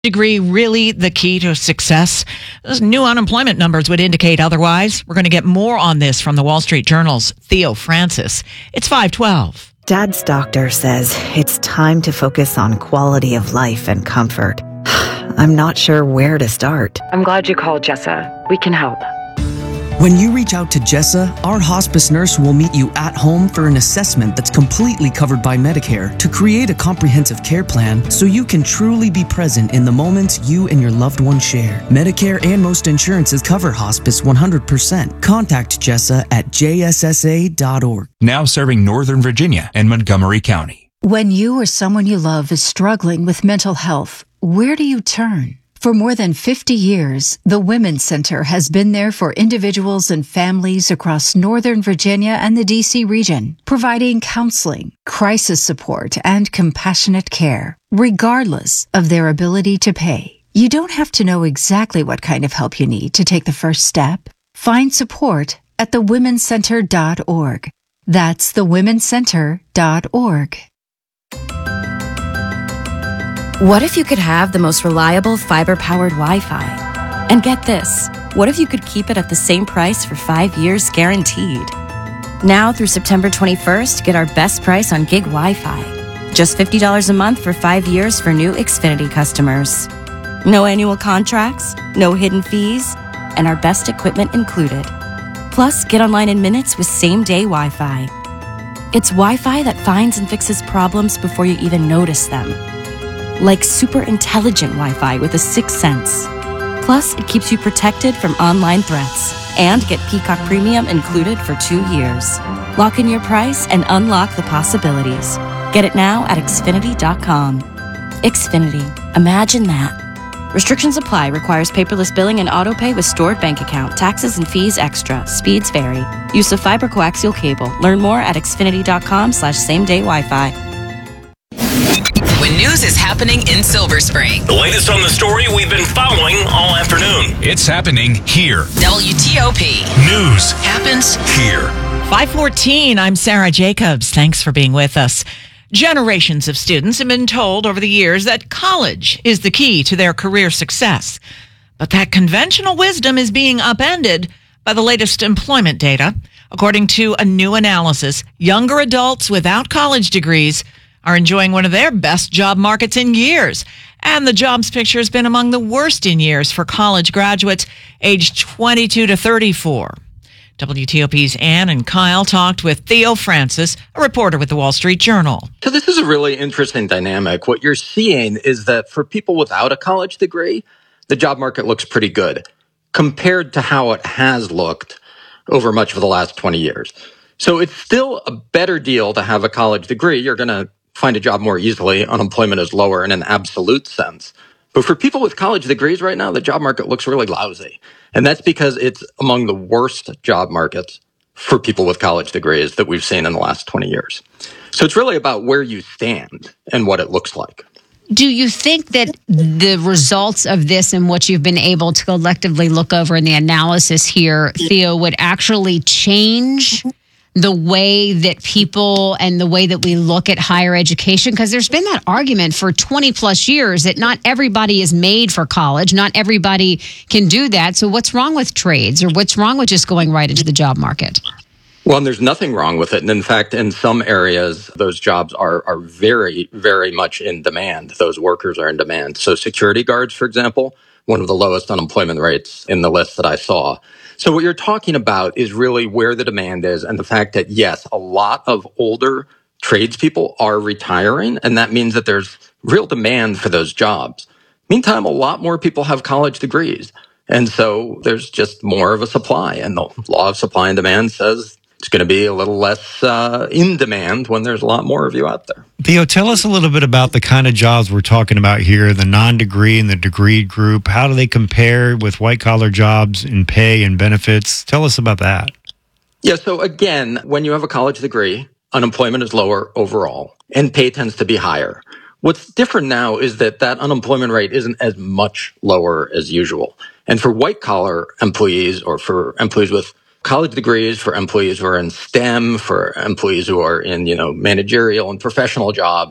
Degree really the key to success? Those new unemployment numbers would indicate otherwise. We're going to get more on this from the Wall Street Journal's Theo Francis. It's 5:12. Dad's doctor says it's time to focus on quality of life and comfort. I'm not sure where to start. I'm glad you called, Jessa. We can help. When you reach out to Jessa, our hospice nurse will meet you at home for an assessment that's completely covered by Medicare to create a comprehensive care plan so you can truly be present in the moments you and your loved one share. Medicare and most insurances cover hospice 100%. Contact Jessa at jssa.org. Now serving Northern Virginia and Montgomery County. When you or someone you love is struggling with mental health, where do you turn? For more than 50 years, the Women's Center has been there for individuals and families across Northern Virginia and the D.C. region, providing counseling, crisis support, and compassionate care, regardless of their ability to pay. You don't have to know exactly what kind of help you need to take the first step. Find support at thewomenscenter.org. That's thewomenscenter.org. What if you could have the most reliable fiber-powered Wi-Fi? And get this, what if you could keep it at the same price for 5 years guaranteed? Now through September 21st, get our best price on gig Wi-Fi. Just $50 a month for 5 years for new Xfinity customers. No annual contracts, no hidden fees, and our best equipment included. Plus, get online in minutes with same-day Wi-Fi. It's Wi-Fi that finds and fixes problems before you even notice them. Like super intelligent Wi-Fi with a sixth sense. Plus, it keeps you protected from online threats. And get Peacock Premium included for 2 years. Lock in your price and unlock the possibilities. Get it now at Xfinity.com. Xfinity. Imagine that. Restrictions apply. Requires paperless billing and autopay with stored bank account. Taxes and fees extra. Speeds vary. Use of fiber coaxial cable. Learn more at Xfinity.com/same-day Wi-Fi. When news is happening in Silver Spring. The latest on the story we've been following all afternoon. It's happening here. WTOP. News happens here. 5:14, I'm Sarah Jacobs. Thanks for being with us. Generations of students have been told over the years that college is the key to their career success. But that conventional wisdom is being upended by the latest employment data. According to a new analysis, younger adults without college degrees are enjoying one of their best job markets in years. And the jobs picture has been among the worst in years for college graduates aged 22 to 34. WTOP's Ann and Kyle talked with Theo Francis, a reporter with the Wall Street Journal. So this is a really interesting dynamic. What you're seeing is that for people without a college degree, the job market looks pretty good compared to how it has looked over much of the last 20 years. So it's still a better deal to have a college degree. You're going to find a job more easily. Unemployment is lower in an absolute sense. But for people with college degrees right now, the job market looks really lousy. And that's because it's among the worst job markets for people with college degrees that we've seen in the last 20 years. So it's really about where you stand and what it looks like. Do you think that the results of this and what you've been able to collectively look over in the analysis here, Theo, would actually change the way that people and the way that we look at higher education? Because there's been that argument for 20 plus years that not everybody is made for college. Not everybody can do that. So what's wrong with trades, or what's wrong with just going right into the job market? Well, and there's nothing wrong with it. And in fact, in some areas, those jobs are very, very much in demand. Those workers are in demand. So security guards, for example, one of the lowest unemployment rates in the list that I saw. So what you're talking about is really where the demand is, and the fact that, yes, a lot of older tradespeople are retiring, and that means that there's real demand for those jobs. Meantime, a lot more people have college degrees, and so there's just more of a supply, and the law of supply and demand says it's going to be a little less in demand when there's a lot more of you out there. Theo, tell us a little bit about the kind of jobs we're talking about here, the non-degree and the degreed group. How do they compare with white-collar jobs in pay and benefits? Tell us about that. Yeah, so again, when you have a college degree, unemployment is lower overall, and pay tends to be higher. What's different now is that unemployment rate isn't as much lower as usual. And for white-collar employees, or for employees with college degrees, for employees who are in STEM, for employees who are in, managerial and professional jobs,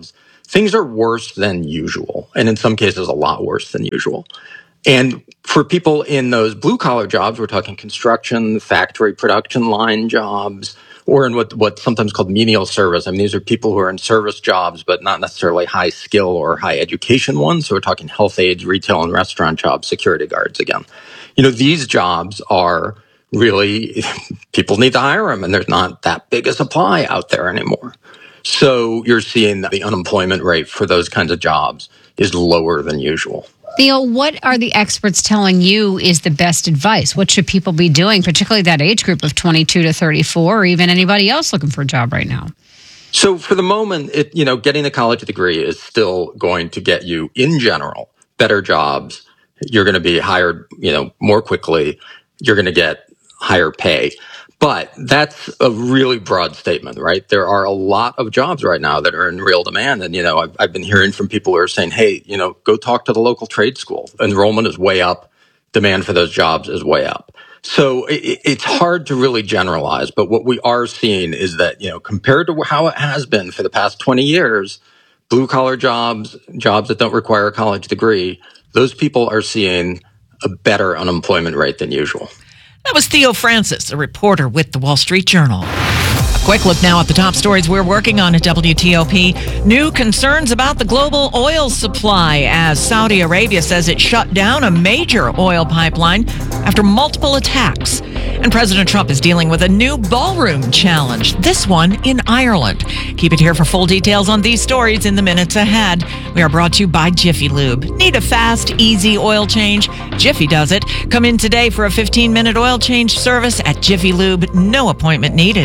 things are worse than usual, and in some cases a lot worse than usual. And for people in those blue-collar jobs, we're talking construction, factory production line jobs, or in what's sometimes called menial service. I mean, these are people who are in service jobs, but not necessarily high skill or high education ones. So we're talking health aides, retail and restaurant jobs, security guards again. These jobs are really, people need to hire them, and there's not that big a supply out there anymore. So you're seeing that the unemployment rate for those kinds of jobs is lower than usual. Theo, what are the experts telling you is the best advice? What should people be doing, particularly that age group of 22 to 34, or even anybody else looking for a job right now? So for the moment, getting a college degree is still going to get you, in general, better jobs. You're going to be hired, more quickly. You're going to get higher pay. But that's a really broad statement, right? There are a lot of jobs right now that are in real demand. And, I've been hearing from people who are saying, hey, go talk to the local trade school. Enrollment is way up. Demand for those jobs is way up. So it's hard to really generalize. But what we are seeing is that, compared to how it has been for the past 20 years, blue collar jobs that don't require a college degree, those people are seeing a better unemployment rate than usual. That was Theo Francis, a reporter with the Wall Street Journal. A quick look now at the top stories we're working on at WTOP. New concerns about the global oil supply as Saudi Arabia says it shut down a major oil pipeline after multiple attacks. And President Trump is dealing with a new ballroom challenge, this one in Ireland. Keep it here for full details on these stories in the minutes ahead. We are brought to you by Jiffy Lube. Need a fast, easy oil change? Jiffy does it. Come in today for a 15-minute oil change service at Jiffy Lube. No appointment needed.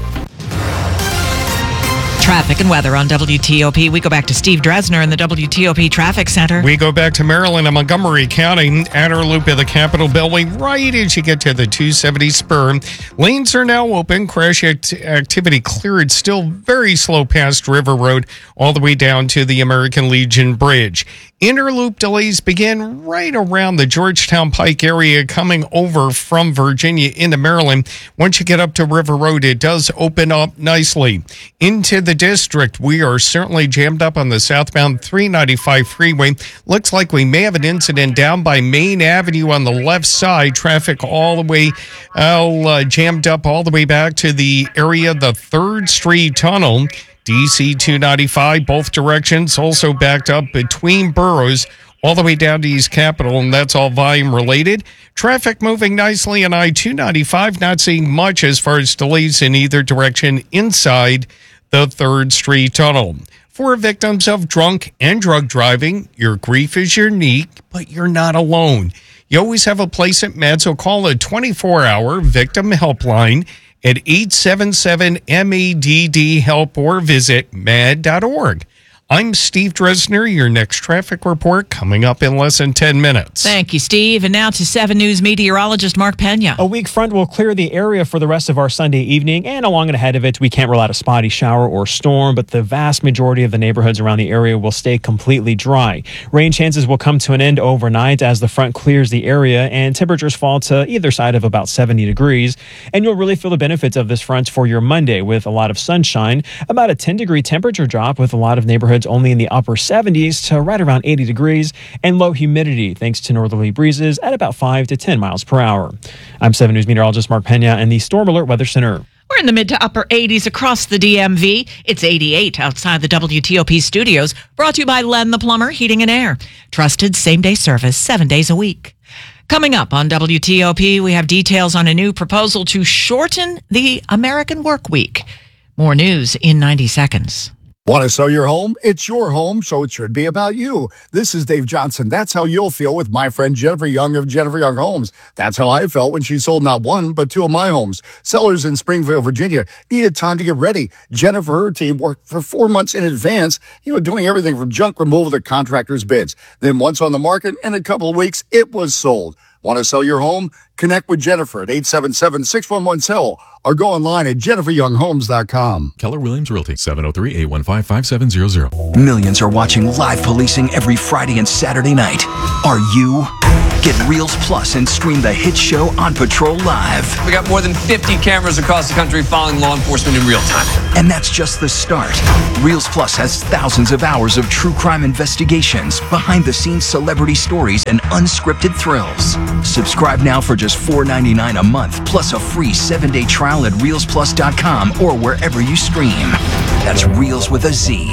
Traffic and weather on WTOP. We go back to Steve Dresner in the WTOP Traffic Center. We go back to Maryland and Montgomery County, outer loop of the Capitol building, right as you get to the 270 spur. Lanes are now open. Crash activity cleared. Still very slow past River Road, all the way down to the American Legion Bridge. Inner loop delays begin right around the Georgetown Pike area coming over from Virginia into Maryland. Once you get up to River Road, it does open up nicely. Into the district, we are certainly jammed up on the southbound 395 freeway. Looks like we may have an incident down by Main Avenue on the left side. Traffic all the way jammed up all the way back to the area of the 3rd Street Tunnel. DC 295, both directions, also backed up between boroughs all the way down to East Capitol, and that's all volume related. Traffic moving nicely on I-295, not seeing much as far as delays in either direction inside the 3rd Street Tunnel. For victims of drunk and drug driving, your grief is unique, but you're not alone. You always have a place at MADD, so call a 24-hour victim helpline at 877-MADD-HELP or visit MADD.org. I'm Steve Dresner. Your next traffic report coming up in less than 10 minutes. Thank you, Steve. And now to 7 News meteorologist Mark Pena. A weak front will clear the area for the rest of our Sunday evening, and along and ahead of it, we can't rule out a spotty shower or storm, but the vast majority of the neighborhoods around the area will stay completely dry. Rain chances will come to an end overnight as the front clears the area, and temperatures fall to either side of about 70 degrees. And you'll really feel the benefits of this front for your Monday with a lot of sunshine, about a 10-degree temperature drop with a lot of neighborhoods only in the upper 70s to right around 80 degrees, and low humidity thanks to northerly breezes at about 5 to 10 miles per hour. I'm 7 News meteorologist Mark Pena in the Storm Alert Weather Center. We're in the mid to upper 80s across the DMV. It's 88 outside the WTOP studios. Brought to you by Len the Plumber Heating and Air. Trusted same-day service 7 days a week. Coming up on WTOP, we have details on a new proposal to shorten the American work week. More news in 90 seconds. Want to sell your home? It's your home, so it should be about you. This is Dave Johnson. That's how you'll feel with my friend Jennifer Young of Jennifer Young Homes. That's how I felt when she sold not one, but 2 of my homes. Sellers in Springfield, Virginia needed time to get ready. Jennifer, her team worked for 4 months in advance, doing everything from junk removal to contractors' bids. Then once on the market, in a couple of weeks, it was sold. Want to sell your home? Connect with Jennifer at 877-611-SELL or go online at jenniferyounghomes.com. Keller Williams Realty, 703-815-5700. Millions are watching live policing every Friday and Saturday night. Are you? Get Reels Plus and stream the hit show On Patrol live. We got more than 50 cameras across the country following law enforcement in real time. And that's just the start. Reels Plus has thousands of hours of true crime investigations, behind-the-scenes celebrity stories, and unscripted thrills. Subscribe now for just $4.99 a month, plus a free 7-day trial at ReelsPlus.com or wherever you stream. That's Reels with a Z.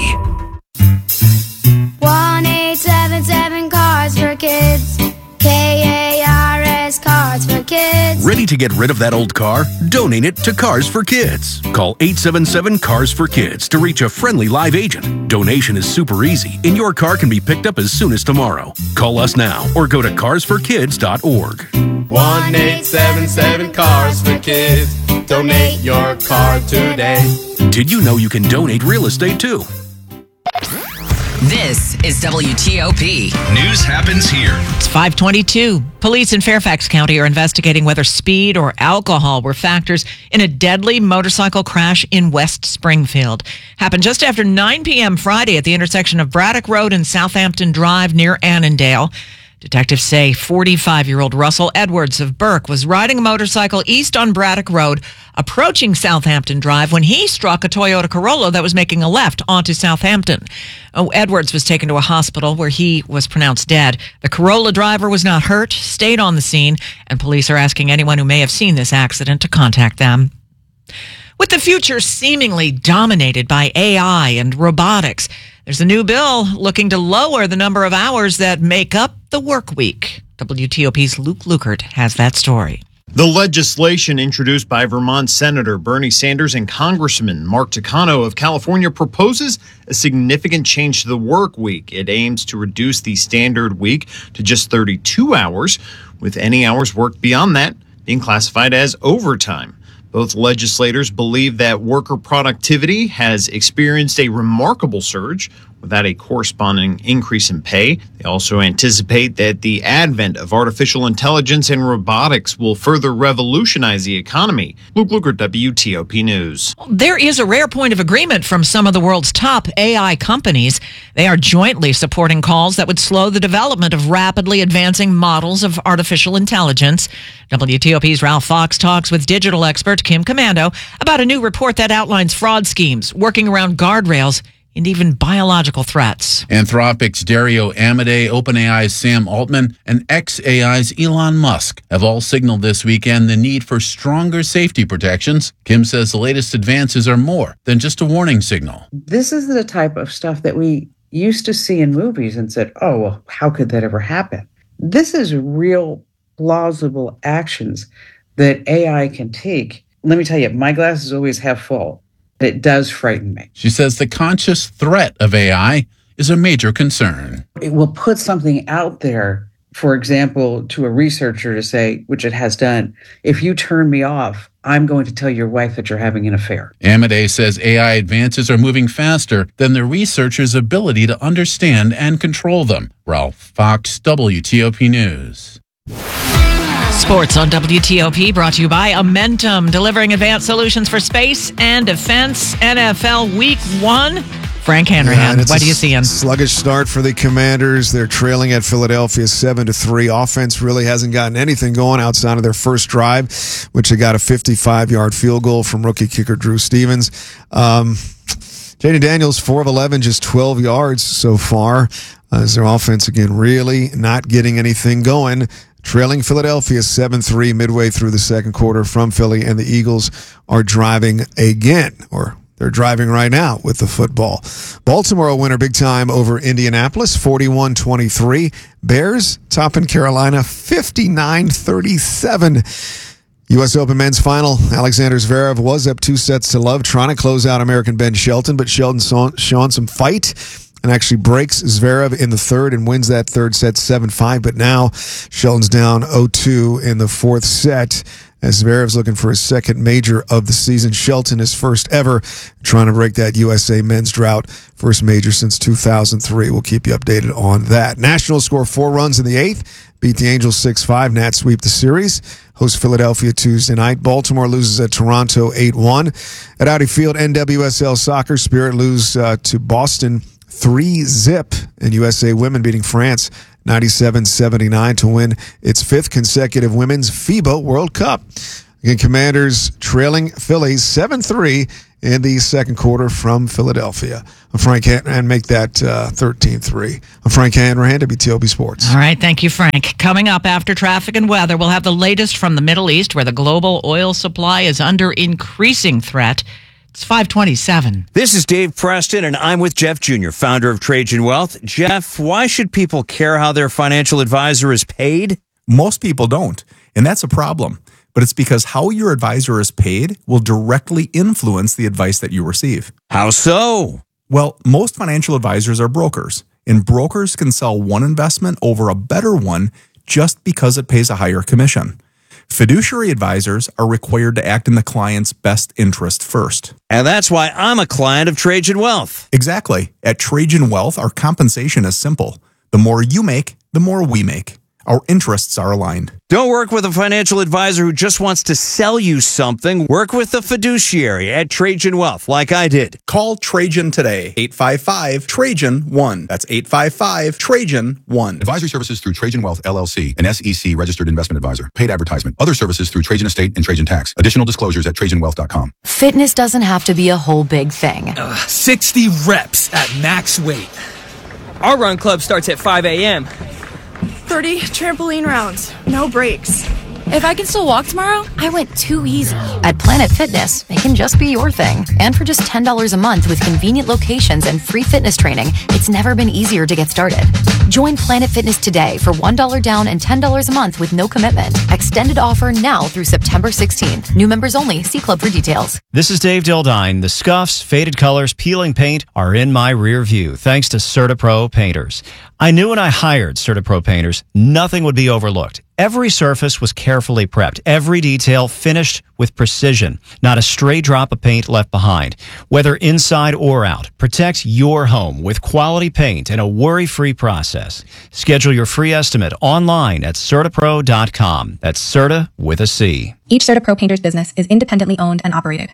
1-877 Cars for Kids. KARS Cars for Kids. Ready to get rid of that old car? Donate it to Cars for Kids. Call 877 Cars for Kids to reach a friendly live agent. Donation is super easy, and your car can be picked up as soon as tomorrow. Call us now or go to carsforkids.org. 1-877 Cars for Kids. Donate your car today. Did you know you can donate real estate too? This is WTOP. News happens here. It's 5:22. Police in Fairfax County are investigating whether speed or alcohol were factors in a deadly motorcycle crash in West Springfield. Happened just after 9 p.m. Friday at the intersection of Braddock Road and Southampton Drive near Annandale. Detectives say 45-year-old Russell Edwards of Burke was riding a motorcycle east on Braddock Road, approaching Southampton Drive when he struck a Toyota Corolla that was making a left onto Southampton. Edwards was taken to a hospital where he was pronounced dead. The Corolla driver was not hurt, stayed on the scene, and police are asking anyone who may have seen this accident to contact them. With the future seemingly dominated by AI and robotics, there's a new bill looking to lower the number of hours that make up the work week. WTOP's Luke Lukert has that story. The legislation introduced by Vermont Senator Bernie Sanders and Congressman Mark Takano of California proposes a significant change to the work week. It aims to reduce the standard week to just 32 hours, with any hours worked beyond that being classified as overtime. Both legislators believe that worker productivity has experienced a remarkable surge without a corresponding increase in pay. They also anticipate that the advent of artificial intelligence and robotics will further revolutionize the economy. Luke Lukert, WTOP News. There is a rare point of agreement from some of the world's top AI companies. They are jointly supporting calls that would slow the development of rapidly advancing models of artificial intelligence. WTOP's Ralph Fox talks with digital expert Kim Commando about a new report that outlines fraud schemes working around guardrails and even biological threats. Anthropic's Dario Amodei, OpenAI's Sam Altman, and xAI's Elon Musk have all signaled this weekend the need for stronger safety protections. Kim says the latest advances are more than just a warning signal. This is the type of stuff that we used to see in movies and said, oh, well, how could that ever happen? This is real plausible actions that AI can take. Let me tell you, my glass is always half full. It does frighten me. She says the conscious threat of AI is a major concern. It will put something out there, for example, to a researcher to say, which it has done, if you turn me off, I'm going to tell your wife that you're having an affair. Amodei says AI advances are moving faster than the researchers' ability to understand and control them. Ralph Fox, WTOP News. Sports on WTOP brought to you by Amentum, delivering advanced solutions for space and defense. NFL Week 1. Frank Hanrahan, what do you see him? Sluggish start for the Commanders. They're trailing at Philadelphia 7-3. Offense really hasn't gotten anything going outside of their first drive, which they got a 55-yard field goal from rookie kicker Drew Stevens. Jaden Daniels, 4 of 11, just 12 yards so far. As their offense, again, really not getting anything going. Trailing Philadelphia 7-3 midway through the second quarter from Philly, and the Eagles are driving again, or they're driving right now with the football. Baltimore will winner big time over Indianapolis, 41-23. Bears topping Carolina, 59-37. U.S. Open men's final, Alexander Zverev was up 2 sets to love, trying to close out American Ben Shelton, but Shelton showing some fight and actually breaks Zverev in the third and wins that third set 7-5. But now Shelton's down 0-2 in the fourth set as Zverev's looking for his second major of the season. Shelton, his first ever, trying to break that USA men's drought. First major since 2003. We'll keep you updated on that. Nationals score 4 runs in the eighth. Beat the Angels 6-5. Nats sweep the series. Host Philadelphia Tuesday night. Baltimore loses at Toronto 8-1. At Audi Field, NWSL Soccer, Spirit lose to Boston 3-0, and USA women beating France 97-79 to win its 5th consecutive Women's FIBA World Cup. Again, Commanders trailing Phillies 7-3 in the second quarter from Philadelphia. I'm Frank Hanrahan, make that 13-3. I'm Frank Hanrahan, WTOP Sports. All right, thank you, Frank. Coming up after traffic and weather, we'll have the latest from the Middle East, where the global oil supply is under increasing threat. It's 5:27. This is Dave Preston, and I'm with Jeff Jr., founder of Trajan Wealth. Jeff, why should people care how their financial advisor is paid? Most people don't, and that's a problem. But it's because how your advisor is paid will directly influence the advice that you receive. How so? Well, most financial advisors are brokers, and brokers can sell one investment over a better one just because it pays a higher commission. Fiduciary advisors are required to act in the client's best interest first. And that's why I'm a client of Trajan Wealth. Exactly. At Trajan Wealth, our compensation is simple. The more you make, the more we make. Our interests are aligned. Don't work with a financial advisor who just wants to sell you something. Work with a fiduciary at Trajan Wealth, like I did. Call Trajan today. 855-TRAJAN-1. That's 855-TRAJAN-1. Advisory services through Trajan Wealth, LLC, an SEC registered investment advisor. Paid advertisement. Other services through Trajan Estate and Trajan Tax. Additional disclosures at TrajanWealth.com. Fitness doesn't have to be a whole big thing. 60 reps at max weight. Our run club starts at 5 a.m. 30 trampoline rounds, no breaks. If I can still walk tomorrow, I went too easy. At Planet Fitness, it can just be your thing. And for just $10 a month with convenient locations and free fitness training, it's never been easier to get started. Join Planet Fitness today for $1 down and $10 a month with no commitment. Extended offer now through September 16th. New members only. See club for details. This is Dave Dildine. The scuffs, faded colors, peeling paint are in my rear view thanks to CertaPro painters. I knew when I hired CertaPro painters, nothing would be overlooked. Every surface was carefully prepped, every detail finished with precision. Not a stray drop of paint left behind. Whether inside or out, protect your home with quality paint and a worry-free process. Schedule your free estimate online at CertaPro.com. That's Certa with a C. Each CertaPro painter's business is independently owned and operated.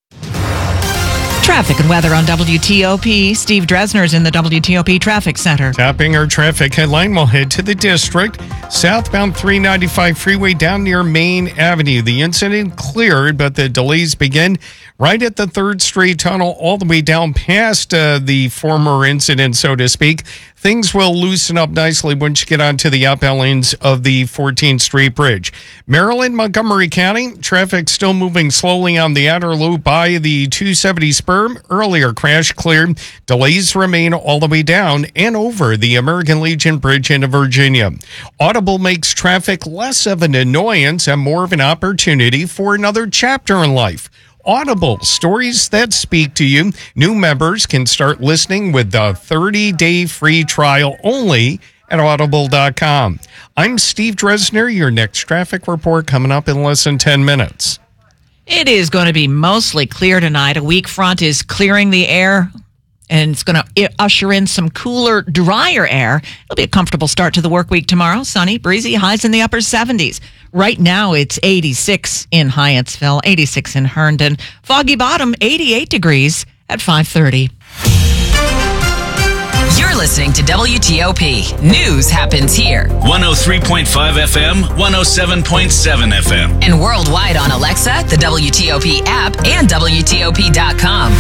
Traffic and weather on WTOP. Steve Dresner's in the WTOP Traffic Center. Topping our traffic headline, we'll head to the district. Southbound 395 freeway down near Main Avenue. The incident cleared, but the delays begin right at the 3rd Street Tunnel all the way down past the former incident, so to speak. Things will loosen up nicely once you get onto the outbound lanes of the 14th Street Bridge. Maryland, Montgomery County, traffic still moving slowly on the outer loop by the 270 spur. Earlier crash cleared. Delays remain all the way down and over the American Legion Bridge into Virginia. Audible makes traffic less of an annoyance and more of an opportunity for another chapter in life. Audible, stories that speak to you. New members can start listening with the 30-day free trial only at audible.com. I'm Steve Dresner. Your next traffic report coming up in less than 10 minutes. It is going to be mostly clear tonight. A weak front is clearing the air, and it's going to usher in some cooler, drier air. It'll be a comfortable start to the work week tomorrow. Sunny, breezy, highs in the upper 70s. Right now, it's 86 in Hyattsville, 86 in Herndon. Foggy Bottom, 88 degrees at 5:30. You're listening to WTOP. News happens here. 103.5 FM, 107.7 FM. And worldwide on Alexa, the WTOP app, and WTOP.com.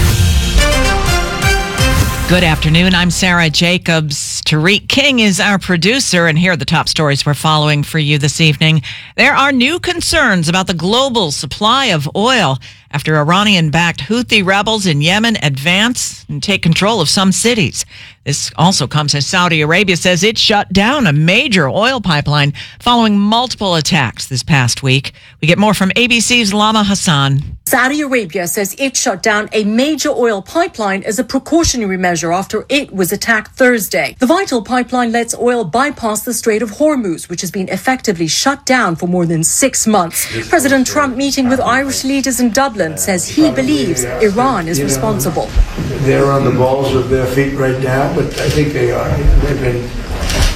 Good afternoon. I'm Sarah Jacobs. Tariq King is our producer, and here are the top stories we're following for you this evening. There are new concerns about the global supply of oil after Iranian-backed Houthi rebels in Yemen advance and take control of some cities. This also comes as Saudi Arabia says it shut down a major oil pipeline following multiple attacks this past week. We get more from ABC's Lama Hassan. Saudi Arabia says it shut down a major oil pipeline as a precautionary measure after it was attacked Thursday. The vital pipeline lets oil bypass the Strait of Hormuz, which has been effectively shut down for more than 6 months. President Trump, meeting with Irish leaders in Dublin, says he believes Iran is responsible. They're on the balls of their feet right now, but I think they are. They've been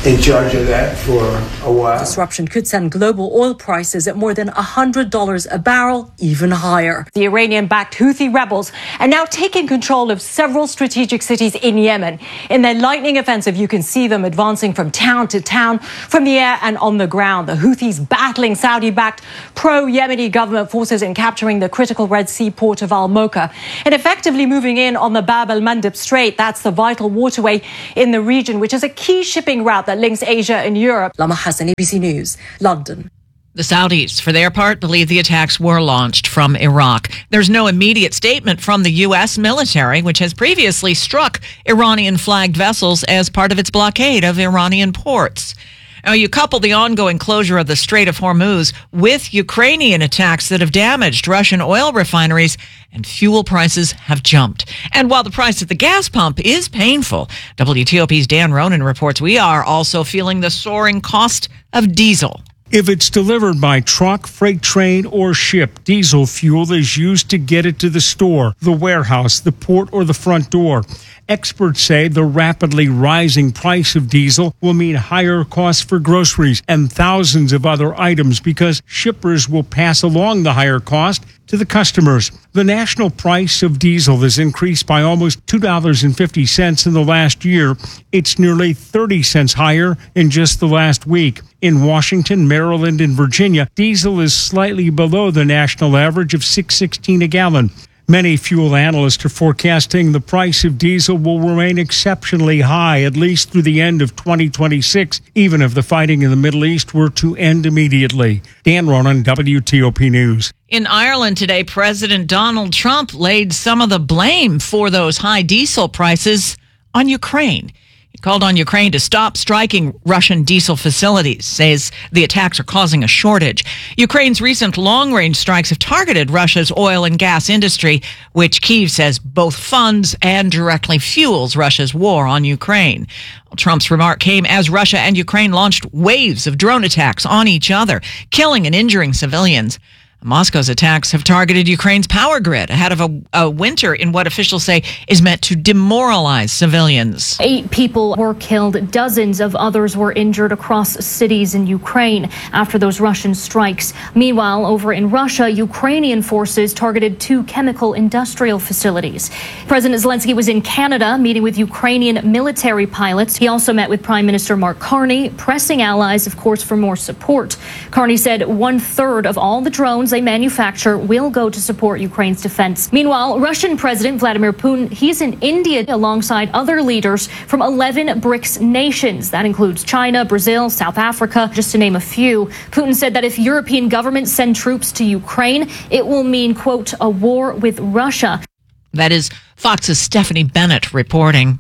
in charge of that for a while. Disruption could send global oil prices at more than $100 a barrel, even higher. The Iranian-backed Houthi rebels are now taking control of several strategic cities in Yemen. In their lightning offensive, you can see them advancing from town to town, from the air and on the ground. The Houthis battling Saudi-backed pro-Yemeni government forces in capturing the critical Red Sea port of Al-Mocha and effectively moving in on the Bab el-Mandeb Strait. That's the vital waterway in the region, which is a key shipping route that links Asia and Europe. Lama Hassan, ABC News, London. The Saudis, for their part, believe the attacks were launched from Iraq. There's no immediate statement from the U.S. military, which has previously struck Iranian-flagged vessels as part of its blockade of Iranian ports. Now, you couple the ongoing closure of the Strait of Hormuz with Ukrainian attacks that have damaged Russian oil refineries, and fuel prices have jumped. And while the price at the gas pump is painful, WTOP's Dan Ronan reports we are also feeling the soaring cost of diesel. If it's delivered by truck, freight train, or ship, diesel fuel is used to get it to the store, the warehouse, the port, or the front door. Experts say the rapidly rising price of diesel will mean higher costs for groceries and thousands of other items because shippers will pass along the higher cost to the customers. The national price of diesel has increased by almost $2.50 in the last year. It's nearly 30 cents higher in just the last week. In Washington, Maryland, and Virginia, diesel is slightly below the national average of $6.16 a gallon. Many fuel analysts are forecasting the price of diesel will remain exceptionally high, at least through the end of 2026, even if the fighting in the Middle East were to end immediately. Dan Ronan, WTOP News. In Ireland today, President Donald Trump laid some of the blame for those high diesel prices on Ukraine. He called on Ukraine to stop striking Russian diesel facilities, says the attacks are causing a shortage. Ukraine's recent long-range strikes have targeted Russia's oil and gas industry, which Kyiv says both funds and directly fuels Russia's war on Ukraine. Trump's remark came as Russia and Ukraine launched waves of drone attacks on each other, killing and injuring civilians. Moscow's attacks have targeted Ukraine's power grid ahead of a winter in what officials say is meant to demoralize civilians. 8 people were killed. Dozens of others were injured across cities in Ukraine after those Russian strikes. Meanwhile, over in Russia, Ukrainian forces targeted 2 chemical industrial facilities. President Zelensky was in Canada meeting with Ukrainian military pilots. He also met with Prime Minister Mark Carney, pressing allies, of course, for more support. Carney said 1/3 of all the drones they manufacture will go to support Ukraine's defense. Meanwhile, Russian President Vladimir Putin, he's in India alongside other leaders from 11 BRICS nations. That includes China, Brazil, South Africa, just to name a few. Putin said that if European governments send troops to Ukraine, it will mean, quote, a war with Russia. That is Fox's Stephanie Bennett reporting.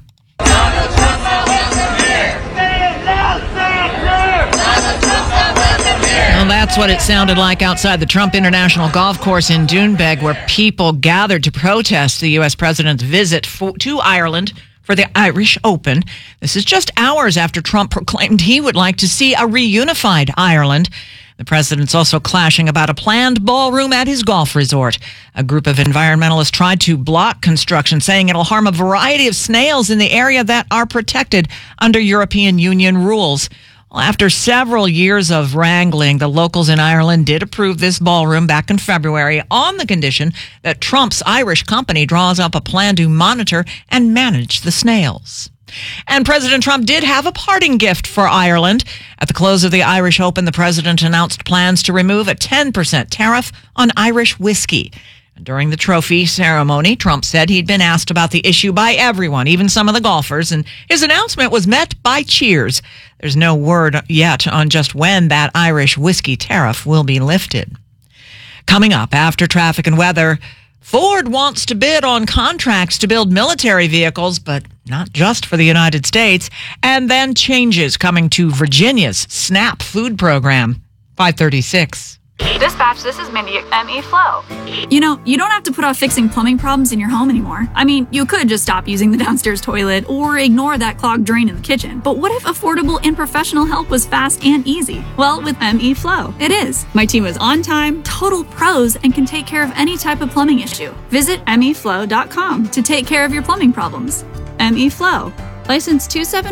Well, that's what it sounded like outside the Trump International Golf Course in Doonbeg, where people gathered to protest the U.S. president's visit to Ireland for the Irish Open. This is just hours after Trump proclaimed he would like to see a reunified Ireland. The president's also clashing about a planned ballroom at his golf resort. A group of environmentalists tried to block construction, saying it'll harm a variety of snails in the area that are protected under European Union rules. After several years of wrangling, the locals in Ireland did approve this ballroom back in February on the condition that Trump's Irish company draws up a plan to monitor and manage the snails. And President Trump did have a parting gift for Ireland. At the close of the Irish Open, the president announced plans to remove a 10% tariff on Irish whiskey. During the trophy ceremony, Trump said he'd been asked about the issue by everyone, even some of the golfers, and his announcement was met by cheers. There's no word yet on just when that Irish whiskey tariff will be lifted. Coming up after traffic and weather, Ford wants to bid on contracts to build military vehicles, but not just for the United States, and then changes coming to Virginia's SNAP food program. 5:36. Dispatch, this is Mindy at ME Flow. You know, you don't have to put off fixing plumbing problems in your home anymore. I mean, you could just stop using the downstairs toilet or ignore that clogged drain in the kitchen. But what if affordable and professional help was fast and easy? Well, with ME Flow, it is. My team is on time, total pros, and can take care of any type of plumbing issue. Visit meflow.com to take care of your plumbing problems. ME Flow. License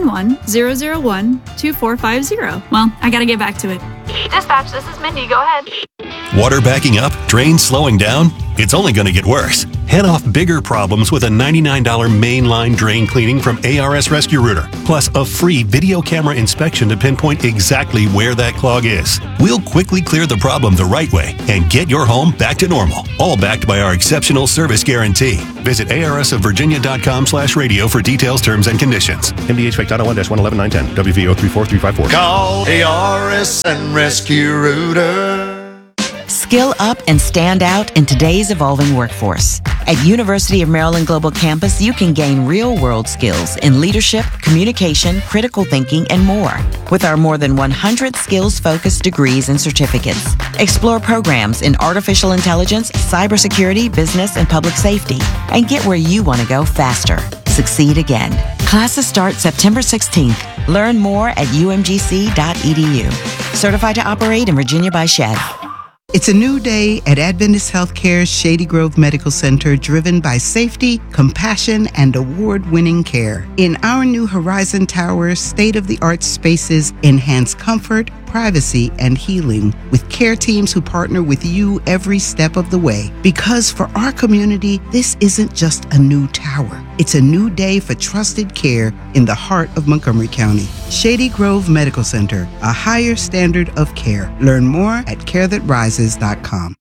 271-001-2450. Well, I gotta get back to it. Dispatch, this is Mindy. Go ahead. Water backing up? Drains slowing down? It's only going to get worse. Head off bigger problems with a $99 mainline drain cleaning from ARS Rescue Rooter, plus a free video camera inspection to pinpoint exactly where that clog is. We'll quickly clear the problem the right way and get your home back to normal, all backed by our exceptional service guarantee. Visit arsofvirginia.com/radio for details, terms, and conditions. MDH Fake Title 1-11-910, WVO 34354. Call ARS and Rescue Rooter. Skill up and stand out in today's evolving workforce. At University of Maryland Global Campus, you can gain real-world skills in leadership, communication, critical thinking, and more. With our more than 100 skills-focused degrees and certificates. Explore programs in artificial intelligence, cybersecurity, business, and public safety. And get where you want to go faster. Succeed again. Classes start September 16th. Learn more at umgc.edu. Certified to operate in Virginia by SHED. It's a new day at Adventist Healthcare's Shady Grove Medical Center, driven by safety, compassion, and award-winning care. In our new Horizon Tower, state-of-the-art spaces enhance comfort, privacy, and healing with care teams who partner with you every step of the way. Because for our community, this isn't just a new tower. It's a new day for trusted care in the heart of Montgomery County. Shady Grove Medical Center, a higher standard of care. Learn more at carethatrises.com.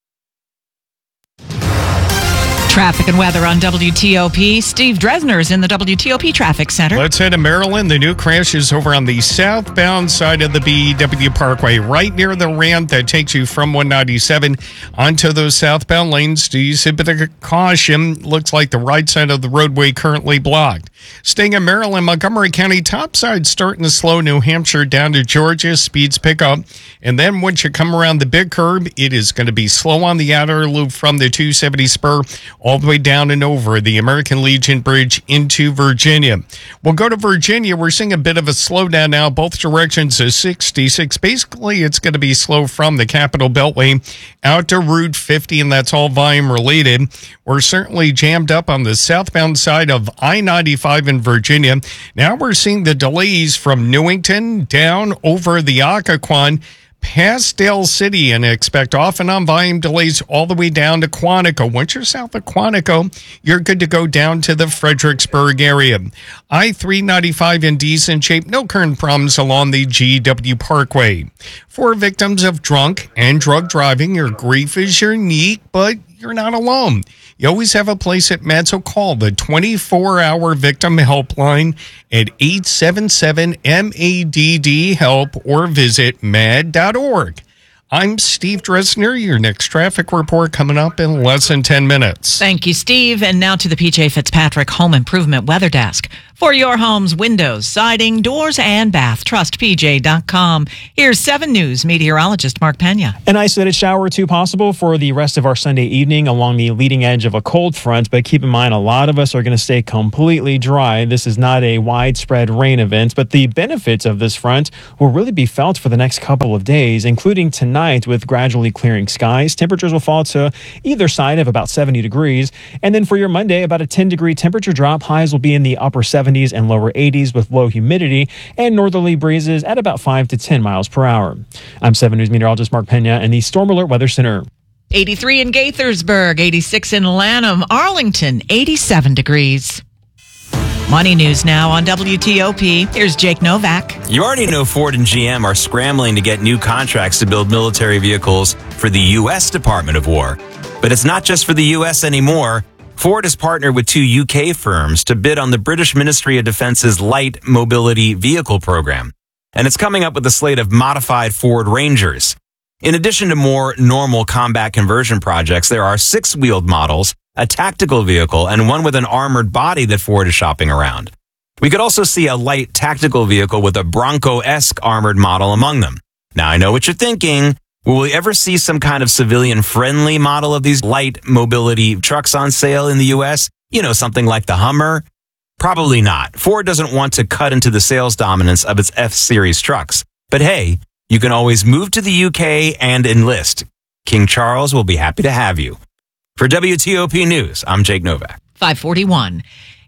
Traffic and weather on WTOP. Steve Dresner is in the WTOP Traffic Center. Let's head to Maryland. The new crash is over on the southbound side of the BEW Parkway, right near the ramp that takes you from 197 onto those southbound lanes. Do use a bit of caution. Looks like the right side of the roadway currently blocked. Staying in Maryland, Montgomery County topside starting to slow. New Hampshire down to Georgia. Speeds pick up. And then once you come around the big curve, it is going to be slow on the outer loop from the 270 spur all the way down and over the American Legion Bridge into Virginia. We'll go to Virginia. We're seeing a bit of a slowdown now, both directions of 66. Basically, it's going to be slow from the Capitol Beltway out to Route 50, and that's all volume related. We're certainly jammed up on the southbound side of I-95 in Virginia. Now we're seeing the delays from Newington down over the Occoquan past Dale City, and expect off and on volume delays all the way down to Quantico. Once you're south of Quantico, you're good to go down to the Fredericksburg area. I-395 in decent shape. No current problems along the GW Parkway. For victims of drunk and drug driving, your grief is unique, but you're not alone. You always have a place at MADD, so call the 24-hour victim helpline at 877-MADD-HELP or visit MADD.org. I'm Steve Dresner. Your next traffic report coming up in less than 10 minutes. Thank you, Steve. And now to the PJ Fitzpatrick Home Improvement Weather Desk. For your home's windows, siding, doors, and bath, trust PJ.com. Here's 7 News meteorologist Mark Pena. An isolated shower or two possible for the rest of our Sunday evening along the leading edge of a cold front, but keep in mind a lot of us are going to stay completely dry. This is not a widespread rain event, but the benefits of this front will really be felt for the next couple of days, including tonight with gradually clearing skies. Temperatures will fall to either side of about 70 degrees. And then for your Monday, about a 10-degree temperature drop. Highs will be in the upper 70s and lower 80s with low humidity and northerly breezes at about 5 to 10 miles per hour. I'm 7 News meteorologist Mark Pena in the Storm Alert Weather Center. 83 in Gaithersburg, 86 in Lanham, Arlington, 87 degrees. Money news now on WTOP. Here's Jake Novak. You already know Ford and GM are scrambling to get new contracts to build military vehicles for the U.S. Department of War. But it's not just for the U.S. anymore. Ford has partnered with 2 UK firms to bid on the British Ministry of Defence's Light Mobility Vehicle program. And it's coming up with a slate of modified Ford Rangers. In addition to more normal combat conversion projects, there are 6-wheeled models, a tactical vehicle, and one with an armored body that Ford is shopping around. We could also see a light tactical vehicle with a Bronco-esque armored model among them. Now, I know what you're thinking. Will we ever see some kind of civilian-friendly model of these light mobility trucks on sale in the U.S.? You know, something like the Hummer? Probably not. Ford doesn't want to cut into the sales dominance of its F-Series trucks. But hey, you can always move to the UK and enlist. King Charles will be happy to have you. For WTOP News, I'm Jake Novak. 541.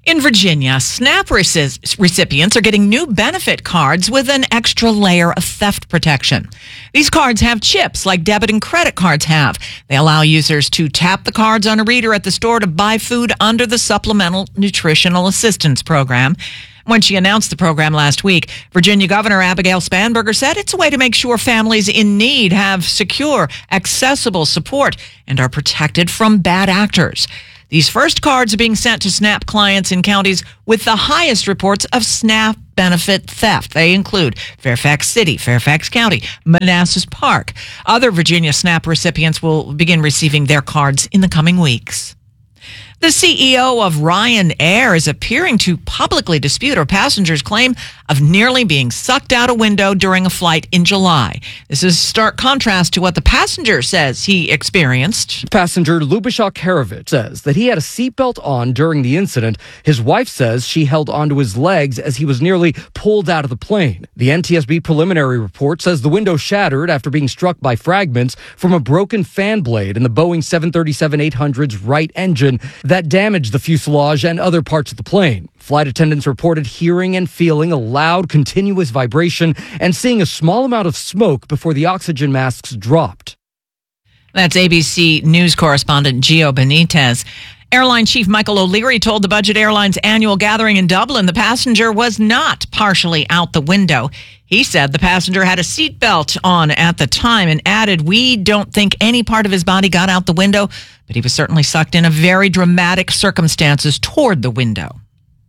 In Virginia, SNAP recipients are getting new benefit cards with an extra layer of theft protection. These cards have chips like debit and credit cards have. They allow users to tap the cards on a reader at the store to buy food under the Supplemental Nutritional Assistance Program. When she announced the program last week, Virginia Governor Abigail Spanberger said it's a way to make sure families in need have secure, accessible support and are protected from bad actors. These first cards are being sent to SNAP clients in counties with the highest reports of SNAP benefit theft. They include Fairfax City, Fairfax County, Manassas Park. Other Virginia SNAP recipients will begin receiving their cards in the coming weeks. The CEO of Ryanair is appearing to publicly dispute her passengers' claim of nearly being sucked out a window during a flight in July. This is stark contrast to what the passenger says he experienced. Passenger Lubishak Karavich says that he had a seatbelt on during the incident. His wife says she held onto his legs as he was nearly pulled out of the plane. The NTSB preliminary report says the window shattered after being struck by fragments from a broken fan blade in the Boeing 737-800's right engine that damaged the fuselage and other parts of the plane. Flight attendants reported hearing and feeling a loud, continuous vibration and seeing a small amount of smoke before the oxygen masks dropped. That's ABC News correspondent Gio Benitez. Airline Chief Michael O'Leary told the Budget Airlines annual gathering in Dublin the passenger was not partially out the window. He said the passenger had a seatbelt on at the time and added, "We don't think any part of his body got out the window, but he was certainly sucked in a very dramatic circumstances toward the window."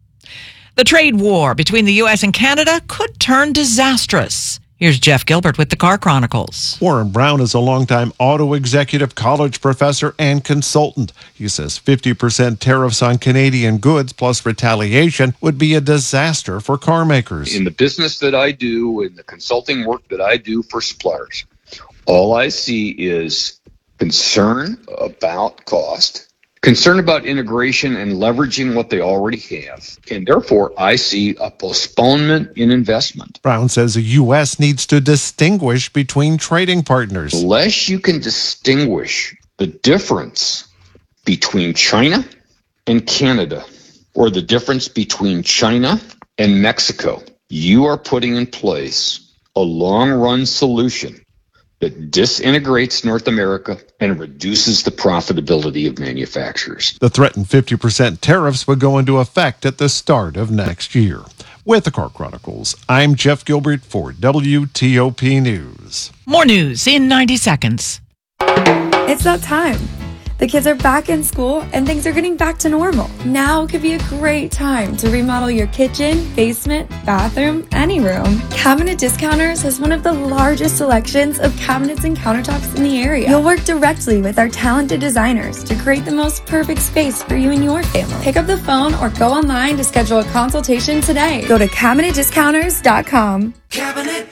The trade war between the U.S. and Canada could turn disastrous. Here's Jeff Gilbert with the Car Chronicles. Warren Brown is a longtime auto executive, college professor, and consultant. He says 50% tariffs on Canadian goods plus retaliation would be a disaster for car makers. In the business that I do, in the consulting work that I do for suppliers, all I see is concern about cost, concern about integration and leveraging what they already have. And therefore, I see a postponement in investment. Brown says the U.S. needs to distinguish between trading partners. Unless you can distinguish the difference between China and Canada, or the difference between China and Mexico, you are putting in place a long-run solution that disintegrates North America and reduces the profitability of manufacturers. The threatened 50% tariffs would go into effect at the start of next year. With the Car Chronicles, I'm Jeff Gilbert for WTOP News. More news in 90 seconds. It's that time. The kids are back in school and things are getting back to normal. Now could be a great time to remodel your kitchen, basement, bathroom, any room. Cabinet Discounters has one of the largest selections of cabinets and countertops in the area. You'll work directly with our talented designers to create the most perfect space for you and your family. Pick up the phone or go online to schedule a consultation today. Go to CabinetDiscounters.com. Cabinet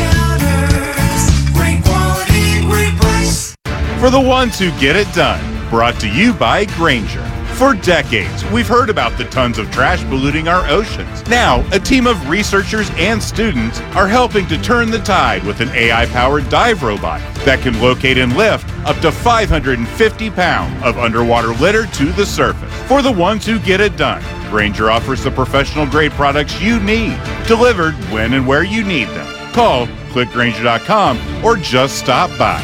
Discounters. Great quality, great price. For the ones who get it done. Brought to you by Grainger. For decades, we've heard about the tons of trash polluting our oceans. Now, a team of researchers and students are helping to turn the tide with an AI-powered dive robot that can locate and lift up to 550 pounds of underwater litter to the surface. For the ones who get it done, Grainger offers the professional-grade products you need, delivered when and where you need them. Call, click Grainger.com, or just stop by.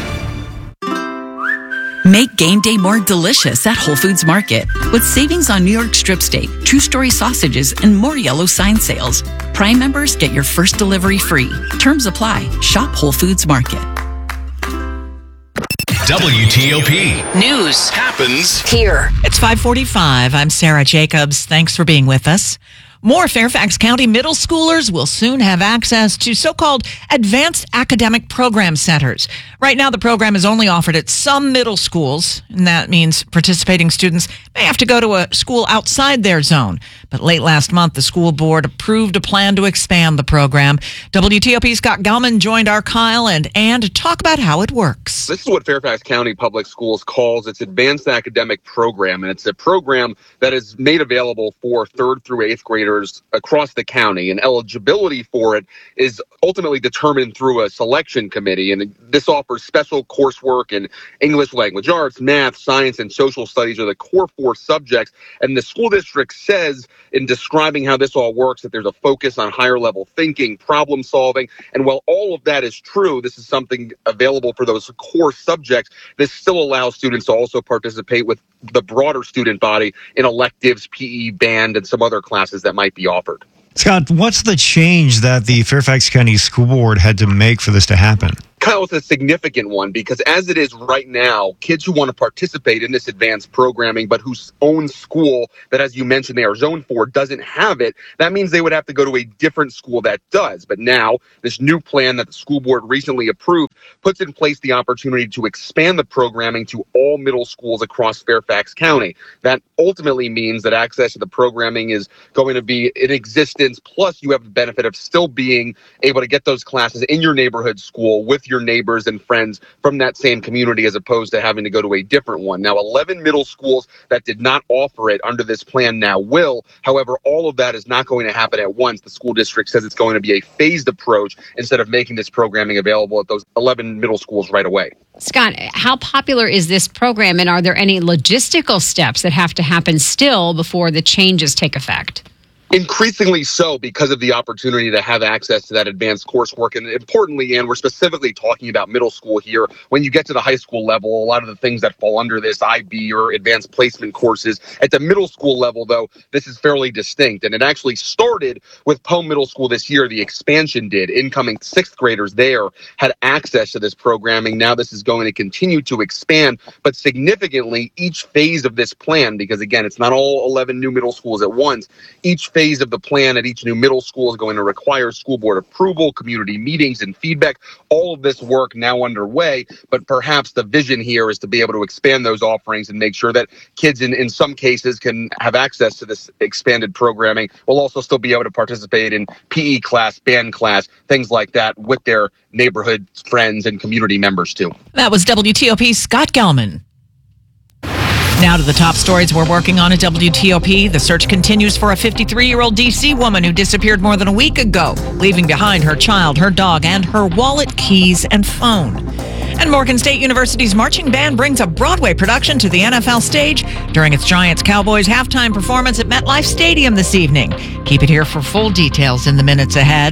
Make game day more delicious at Whole Foods Market with savings on New York strip steak, True Story sausages, and more yellow sign sales. Prime members get your first delivery free. Terms apply. Shop Whole Foods Market. WTOP News happens here. It's 5:45. I'm Sarah Jacobs. Thanks for being with us. More Fairfax County middle schoolers will soon have access to so-called advanced academic program centers. Right now, the program is only offered at some middle schools, and that means participating students may have to go to a school outside their zone. But late last month, the school board approved a plan to expand the program. WTOP's Scott Gelman joined our Kyle and Ann to talk about how it works. This is what Fairfax County Public Schools calls its advanced academic program, and it's a program that is made available for 3rd through 8th graders across the county, and eligibility for it is ultimately determined through a selection committee, and this offers special coursework in English language arts, math, science, and social studies are the core 4 subjects, and the school district says in describing how this all works, that there's a focus on higher level thinking, problem solving. And while all of that is true, this is something available for those core subjects. This still allows students to also participate with the broader student body in electives, PE, band, and some other classes that might be offered. Scott, what's the change that the Fairfax County School Board had to make for this to happen? Kyle, it's a significant one because as it is right now, kids who want to participate in this advanced programming but whose own school that, as you mentioned, they are zoned for doesn't have it, that means they would have to go to a different school that does. But now, this new plan that the school board recently approved puts in place the opportunity to expand the programming to all middle schools across Fairfax County. That ultimately means that access to the programming is going to be in existence, plus you have the benefit of still being able to get those classes in your neighborhood school with your neighbors and friends from that same community as opposed to having to go to a different one. Now, 11 middle schools that did not offer it under this plan now will. However, all of that is not going to happen at once. The school district says it's going to be a phased approach instead of making this programming available at those 11 middle schools right away. Scott, how popular is this program, and are there any logistical steps that have to happen still before the changes take effect? Increasingly so because of the opportunity to have access to that advanced coursework. And importantly, and we're specifically talking about middle school here, when you get to the high school level, a lot of the things that fall under this IB or advanced placement courses. At the middle school level, though, this is fairly distinct. And it actually started with Poe Middle School this year. The expansion did. Incoming sixth graders there had access to this programming. Now this is going to continue to expand, but significantly each phase of this plan, because again, it's not all 11 new middle schools at once, each phase of the plan at each new middle school is going to require school board approval, community meetings, and feedback. All of this work now underway, but perhaps the vision here is to be able to expand those offerings and make sure that kids in some cases can have access to this expanded programming. Will also still be able to participate in PE class, band class, things like that with their neighborhood friends and community members too. That was WTOP's Scott Gelman. Now to the top stories we're working on at WTOP. The search continues for a 53-year-old D.C. woman who disappeared more than a week ago, leaving behind her child, her dog, and her wallet, keys, and phone. And Morgan State University's marching band brings a Broadway production to the NFL stage during its Giants-Cowboys halftime performance at MetLife Stadium this evening. Keep it here for full details in the minutes ahead.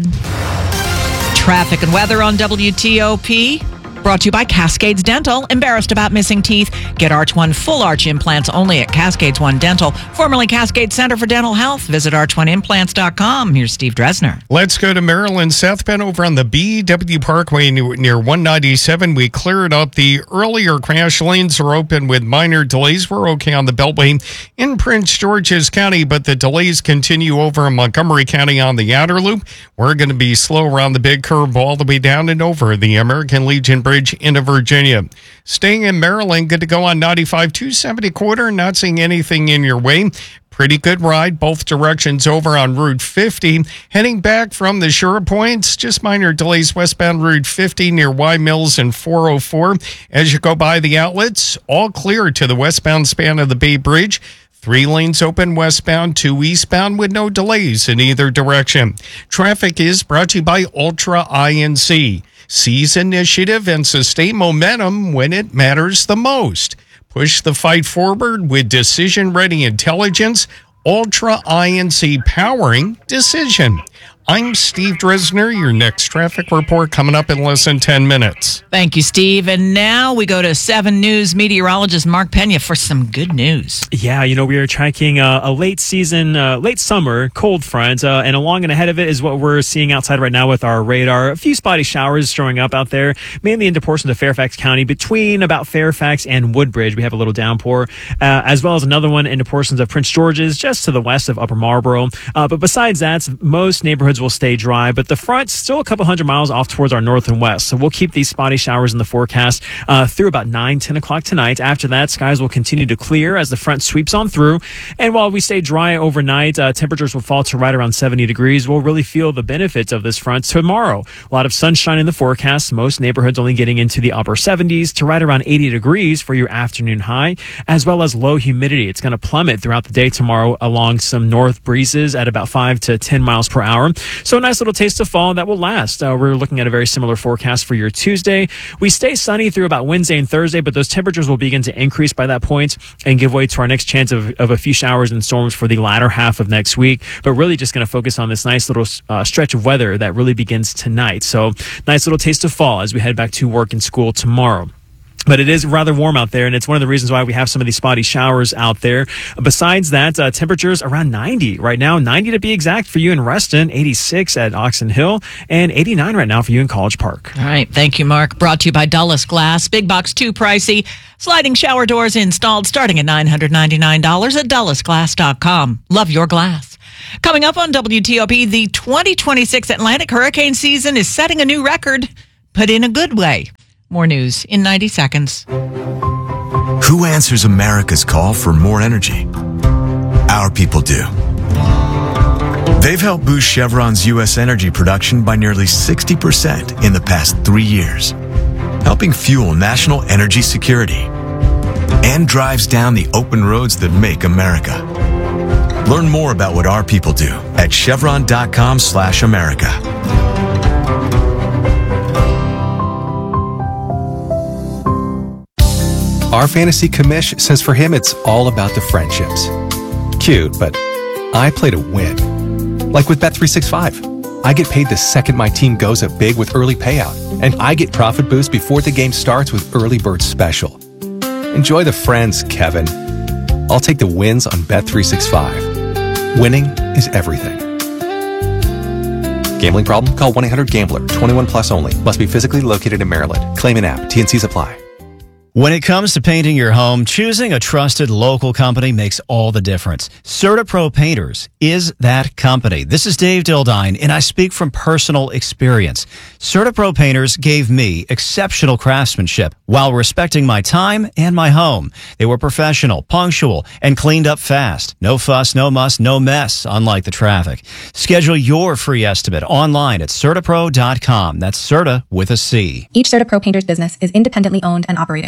Traffic and weather on WTOP. Brought to you by Cascades Dental. Embarrassed about missing teeth? Get Arch One full arch implants only at Cascades One Dental, formerly Cascade Center for Dental Health. Visit arch1implants.com. Here's Steve Dresner. Let's go to Maryland southbound over on the BW Parkway near 197. We cleared up the earlier crash. Lanes are open with minor delays. We're okay on the Beltway in Prince George's County, but the delays continue over in Montgomery County on the outer loop. We're going to be slow around the big curve all the way down and over the American Legion Bridge into Virginia. Staying in Maryland, good to go on 95, 270 quarter, not seeing anything in your way. Pretty good ride, both directions over on Route 50. Heading back from the Shore Points, just minor delays westbound Route 50 near Y Mills and 404. As you go by the outlets, all clear to the westbound span of the Bay Bridge. 3 lanes open westbound, 2 eastbound with no delays in either direction. Traffic is brought to you by Ultra INC. Seize initiative and sustain momentum when it matters the most. Push the fight forward with decision-ready intelligence. Ultra INC powering decision. I'm Steve Dresner. Your next traffic report coming up in less than 10 minutes. Thank you, Steve. And now we go to 7 News meteorologist Mark Pena for some good news. Yeah, we are tracking a late summer cold front, and along and ahead of it is what we're seeing outside right now with our radar. A few spotty showers showing up out there, mainly into portions of Fairfax County. Between about Fairfax and Woodbridge, we have a little downpour, as well as another one into portions of Prince George's, just to the west of Upper Marlboro. But besides that, most neighborhoods will stay dry, but the front's still a couple hundred miles off towards our north and west. So we'll keep these spotty showers in the forecast through about 9-10 o'clock tonight. After that, skies will continue to clear as the front sweeps on through. And while we stay dry overnight, temperatures will fall to right around 70 degrees. We'll really feel the benefits of this front tomorrow. A lot of sunshine in the forecast. Most neighborhoods only getting into the upper 70s to right around 80 degrees for your afternoon high, as well as low humidity. It's going to plummet throughout the day tomorrow along some north breezes at about 5 to 10 miles per hour. So a nice little taste of fall that will last. We're looking at a very similar forecast for your Tuesday. We stay sunny through about Wednesday and Thursday, but those temperatures will begin to increase by that point and give way to our next chance of a few showers and storms for the latter half of next week. But really just going to focus on this nice little stretch of weather that really begins tonight. So nice little taste of fall as we head back to work and school tomorrow. But it is rather warm out there, and it's one of the reasons why we have some of these spotty showers out there. Besides that, temperatures around 90 right now, 90 to be exact for you in Reston, 86 at Oxon Hill, and 89 right now for you in College Park. All right. Thank you, Mark. Brought to you by Dulles Glass. Big box too pricey. Sliding shower doors installed starting at $999 at DullesGlass.com. Love your glass. Coming up on WTOP, the 2026 Atlantic hurricane season is setting a new record, but in a good way. More news in 90 seconds. Who answers America's call for more energy? Our people do. They've helped boost Chevron's U.S. energy production by nearly 60% in the past 3 years, helping fuel national energy security, and drives down the open roads that make America. Learn more about what our people do at chevron.com/America. Our fantasy commish says for him it's all about the friendships. Cute, but I play to win. Like with Bet365. I get paid the second my team goes up big with early payout, and I get profit boost before the game starts with Early Bird Special. Enjoy the friends, Kevin. I'll take the wins on Bet365. Winning is everything. Gambling problem? Call 1-800-GAMBLER. 21 plus only. Must be physically located in Maryland. Claim an app. T&Cs apply. When it comes to painting your home, choosing a trusted local company makes all the difference. CertaPro Painters is that company. This is Dave Dildine, and I speak from personal experience. CertaPro Painters gave me exceptional craftsmanship while respecting my time and my home. They were professional, punctual, and cleaned up fast. No fuss, no muss, no mess, unlike the traffic. Schedule your free estimate online at CertaPro.com. That's Certa with a C. Each CertaPro Painters business is independently owned and operated.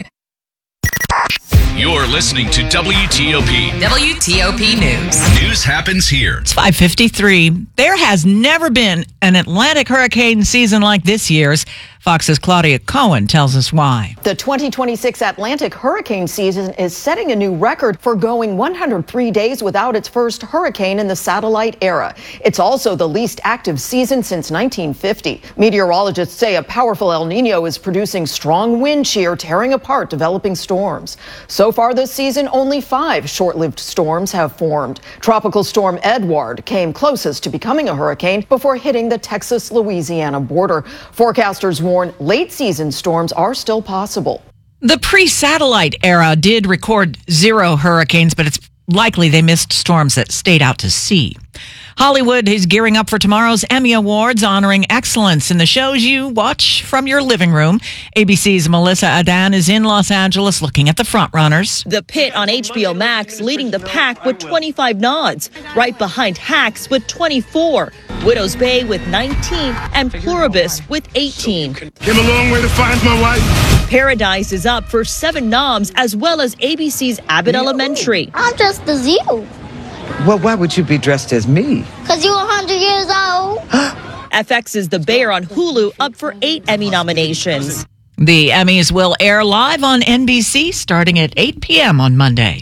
You're listening to WTOP. WTOP News. News happens here. It's 5:53. There has never been an Atlantic hurricane season like this year's. Fox's Claudia Cohen tells us why. The 2026 Atlantic hurricane season is setting a new record for going 103 days without its first hurricane in the satellite era. It's also the least active season since 1950. Meteorologists say a powerful El Nino is producing strong wind shear, tearing apart developing storms. So far this season, only 5 short-lived storms have formed. Tropical storm Edward came closest to becoming a hurricane before hitting the Texas-Louisiana border. Forecasters warn late-season storms are still possible. The pre-satellite era did record 0 hurricanes, but it's likely they missed storms that stayed out to sea. Hollywood is gearing up for tomorrow's Emmy Awards, honoring excellence in the shows you watch from your living room. ABC's Melissa Adan is in Los Angeles looking at the frontrunners. The Pit on HBO Max leading the pack with 25 nods, right behind Hacks with 24, Widow's Bay with 19, and Pluribus with 18. Came a long way to find my wife. Paradise is up for 7 noms, as well as ABC's Abbott Elementary. I'm just as you. Well, why would you be dressed as me? Because you're 100 years old. FX's The Bear on Hulu up for 8 Emmy nominations. The Emmys will air live on NBC starting at 8 p.m. on Monday.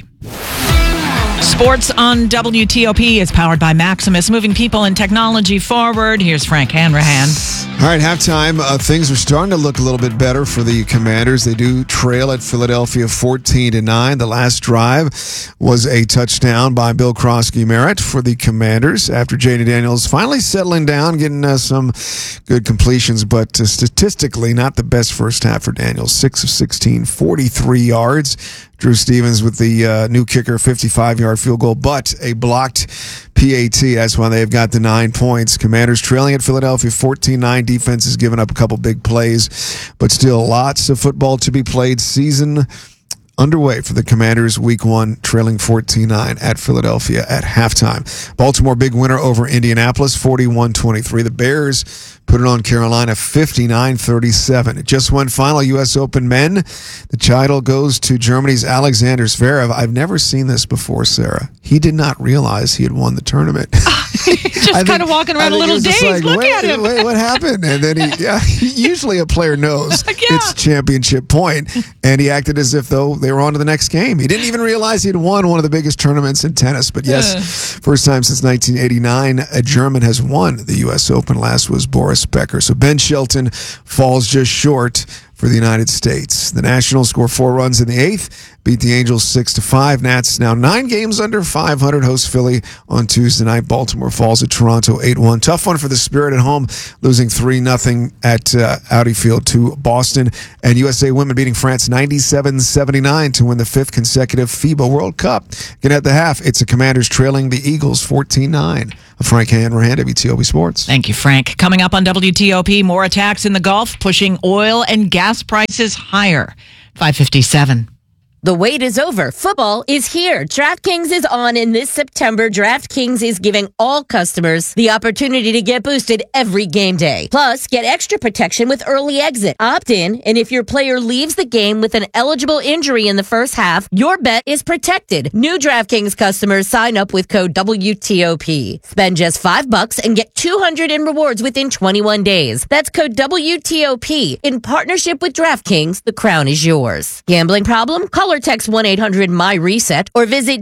Sports on WTOP is powered by Maximus, moving people and technology forward. Here's Frank Hanrahan. All right, halftime, things are starting to look a little bit better for the Commanders. They do trail at Philadelphia 14-9. The last drive was a touchdown by Bill Krosky-Merritt for the Commanders after J.D. Daniels finally settling down, getting some good completions, but statistically not the best first half for Daniels. 6 of 16, 43 yards. Drew Stevens with the new kicker, 55-yard field goal, but a blocked PAT. That's why they've got the 9 points. Commanders trailing at Philadelphia 14-9. Defense has given up a couple big plays, but still lots of football to be played. Season underway for the Commanders week 1, trailing 14-9 at Philadelphia at halftime. Baltimore big winner over Indianapolis, 41-23. The Bears put it on Carolina 59-37. It just went final U.S. Open men. The title goes to Germany's Alexander Zverev. I've never seen this before, Sarah. He did not realize he had won the tournament. Just kind of walking around a little dazed. Like, Look at him. Wait, what happened? And then usually a player knows it's championship point, and he acted as if though they were on to the next game. He didn't even realize he had won one of the biggest tournaments in tennis. But yes, first time since 1989 a German has won the U.S. Open. Last was Boris Becker. So Ben Shelton falls just short for the United States. The Nationals score 4 runs in the 8th, beat the Angels 6-5. Nats now 9 games under 500, host Philly on Tuesday night. Baltimore falls at Toronto 8-1. Tough one for the Spirit at home, losing 3-0 at Audi Field to Boston. And USA women beating France 97-79 to win the 5th consecutive FIBA World Cup. Again at the half, it's the Commanders trailing the Eagles 14-9. Frank Hanrahan, WTOP Sports. Thank you, Frank. Coming up on WTOP, more attacks in the Gulf, pushing oil and gas prices higher. 5:57. The wait is over. Football is here. DraftKings is on, and this September, DraftKings is giving all customers the opportunity to get boosted every game day. Plus, get extra protection with early exit. Opt in, and if your player leaves the game with an eligible injury in the first half, your bet is protected. New DraftKings customers sign up with code WTOP. Spend just $5 and get $200 in rewards within 21 days. That's code WTOP. In partnership with DraftKings, the crown is yours. Gambling problem? Call or text 1-800-MY-RESET or visit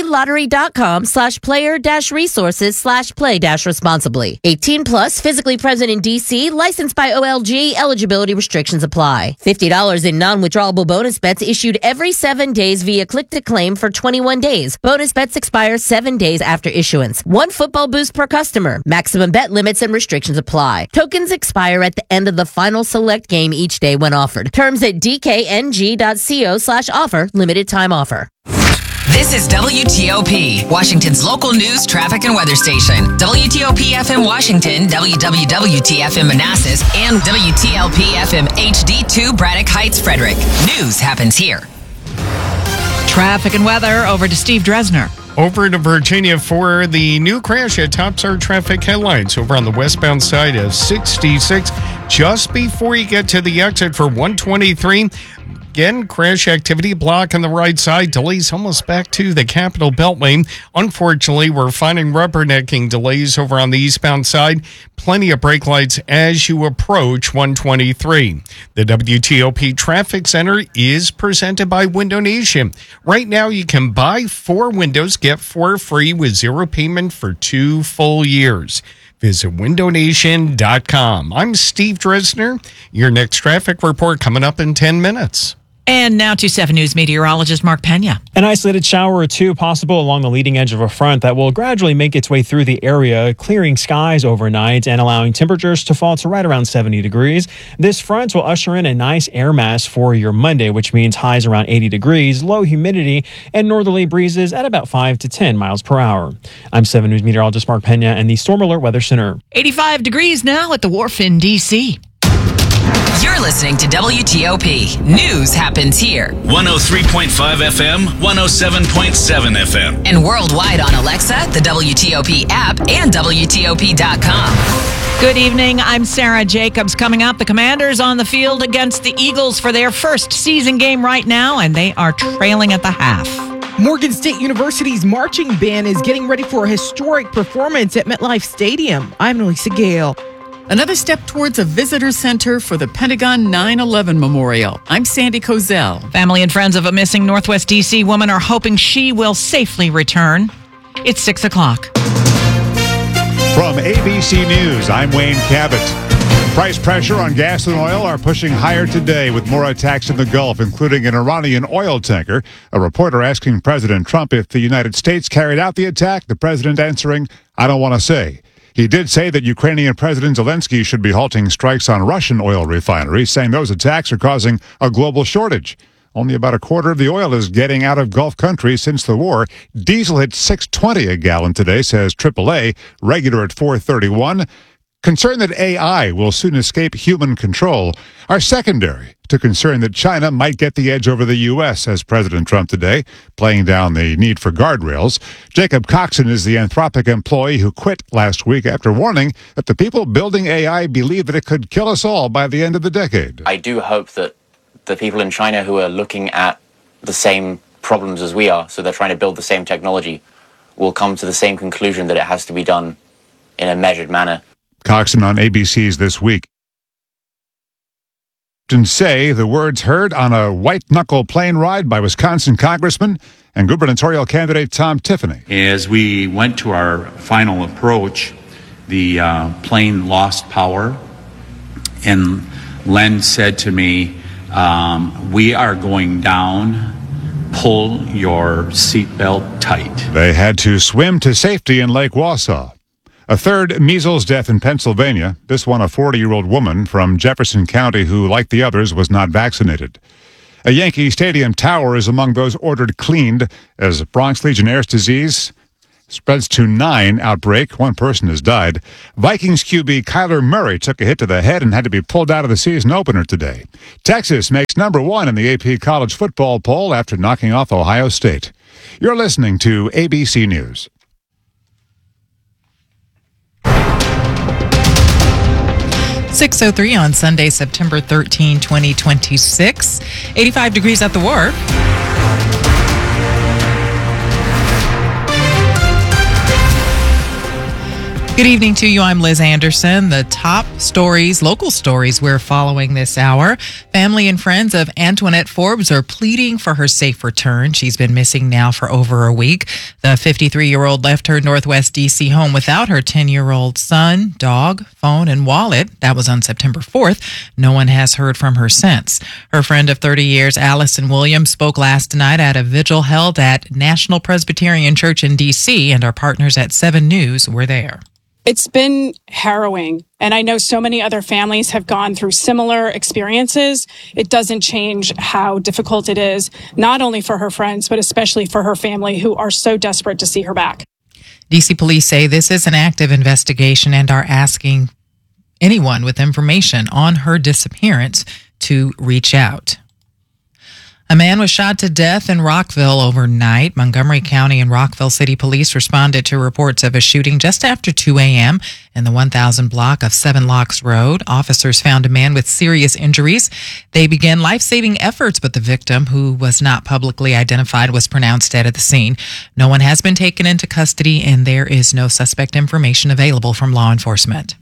dclottery.com/player-resources/play-responsibly. 18 plus, physically present in DC, licensed by OLG, eligibility restrictions apply. $50 in non-withdrawable bonus bets issued every 7 days via click to claim for 21 days. Bonus bets expire 7 days after issuance. 1 football boost per customer. Maximum bet limits and restrictions apply. Tokens expire at the end of the final select game each day when offered. Terms at dkng.co/offer. Limited time offer. This is WTOP, Washington's local news, traffic, and weather station. WTOP FM Washington, WWWT FM Manassas, and WTLP FM HD2 Braddock Heights, Frederick. News happens here. Traffic and weather, over to Steve Dresner. Over to Virginia for the new crash at tops our traffic headlines over on the westbound side of 66, just before you get to the exit for 123. Again, crash activity, block on the right side, delays almost back to the Capitol Beltway. Unfortunately, we're finding rubbernecking delays over on the eastbound side. Plenty of brake lights as you approach 123. The WTOP Traffic Center is presented by Window Nation. Right now, you can buy 4 windows, get 4 free with 0 payment for 2 full years. Visit windownation.com. I'm Steve Dresner. Your next traffic report coming up in 10 minutes. And now to 7 News meteorologist Mark Pena. An isolated shower or two possible along the leading edge of a front that will gradually make its way through the area, clearing skies overnight and allowing temperatures to fall to right around 70 degrees. This front will usher in a nice air mass for your Monday, which means highs around 80 degrees, low humidity, and northerly breezes at about 5 to 10 miles per hour. I'm 7 News meteorologist Mark Pena and the Storm Alert Weather Center. 85 degrees now at the Wharf in D.C. You're listening to WTOP. News happens here. 103.5 FM, 107.7 FM. And worldwide on Alexa, the WTOP app, and WTOP.com. Good evening. I'm Sarah Jacobs. Coming up, the Commanders on the field against the Eagles for their first season game right now, and they are trailing at the half. Morgan State University's marching band is getting ready for a historic performance at MetLife Stadium. I'm Lisa Gale. Another step towards a visitor center for the Pentagon 9/11 Memorial. I'm Sandy Kozel. Family and friends of a missing Northwest D.C. woman are hoping she will safely return. It's 6 o'clock. From ABC News, I'm Wayne Cabot. Price pressure on gas and oil are pushing higher today with more attacks in the Gulf, including an Iranian oil tanker. A reporter asking President Trump if the United States carried out the attack. The president answering, "I don't want to say." He did say that Ukrainian President Zelensky should be halting strikes on Russian oil refineries, saying those attacks are causing a global shortage. Only about a quarter of the oil is getting out of Gulf countries since the war. Diesel hit $6.20 a gallon today, says AAA, regular at $4.31. Concern that AI will soon escape human control are secondary. to concern that China might get the edge over the U.S., says President Trump today, playing down the need for guardrails. Jacob Coxon is the Anthropic employee who quit last week after warning that the people building AI believe that it could kill us all by the end of the decade. I do hope that the people in China who are looking at the same problems as we are, so they're trying to build the same technology, will come to the same conclusion that it has to be done in a measured manner. Coxon on ABC's This Week. Say the words heard on a white-knuckle plane ride by Wisconsin Congressman and gubernatorial candidate Tom Tiffany. As we went to our final approach, the plane lost power, and Len said to me, we are going down, pull your seatbelt tight. They had to swim to safety in Lake Wausau. A third measles death in Pennsylvania, this one a 40-year-old woman from Jefferson County who, like the others, was not vaccinated. A Yankee Stadium tower is among those ordered cleaned as Bronx Legionnaire's disease spreads to 9 outbreak. One person has died. Vikings QB Kyler Murray took a hit to the head and had to be pulled out of the season opener today. Texas makes number 1 in the AP college football poll after knocking off Ohio State. You're listening to ABC News. 6:03 on Sunday, September 13, 2026. 85 degrees at the Wharf. Good evening to you. I'm Liz Anderson. The top stories, local stories we're following this hour. Family and friends of Antoinette Forbes are pleading for her safe return. She's been missing now for over a week. The 53-year-old left her Northwest D.C. home without her 10-year-old son, dog, phone, and wallet. That was on September 4th. No one has heard from her since. Her friend of 30 years, Allison Williams, spoke last night at a vigil held at National Presbyterian Church in D.C., and our partners at 7 News were there. It's been harrowing, and I know so many other families have gone through similar experiences. It doesn't change how difficult it is, not only for her friends, but especially for her family who are so desperate to see her back. DC police say this is an active investigation and are asking anyone with information on her disappearance to reach out. A man was shot to death in Rockville overnight. Montgomery County and Rockville City Police responded to reports of a shooting just after 2 a.m. in the 1000 block of 7 Locks Road. Officers found a man with serious injuries. They began life-saving efforts, but the victim, who was not publicly identified, was pronounced dead at the scene. No one has been taken into custody, and there is no suspect information available from law enforcement.